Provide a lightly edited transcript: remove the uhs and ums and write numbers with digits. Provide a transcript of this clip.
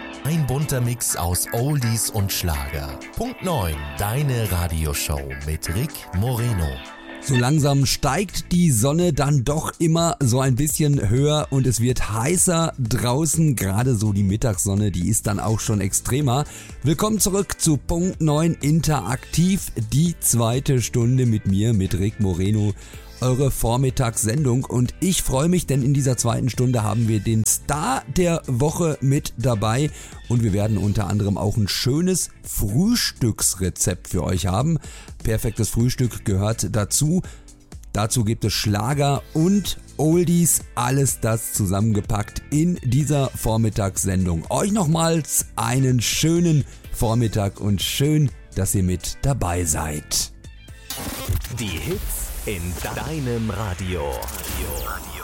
Ein bunter Mix aus Oldies und Schlager. Punkt 9, deine Radioshow mit Rick Moreno. So langsam steigt die Sonne dann doch immer so ein bisschen höher und es wird heißer draußen. Gerade so die Mittagssonne, die ist dann auch schon extremer. Willkommen zurück zu Punkt 9 Interaktiv, die zweite Stunde mit mir, mit Rick Moreno. Eure Vormittagssendung und ich freue mich, denn in dieser zweiten Stunde haben wir den Star der Woche mit dabei und wir werden unter anderem auch ein schönes Frühstücksrezept für euch haben. Perfektes Frühstück gehört dazu. Dazu gibt es Schlager und Oldies, alles das zusammengepackt in dieser Vormittagssendung. Euch nochmals einen schönen Vormittag und schön, dass ihr mit dabei seid. Die Hits in deinem Radio.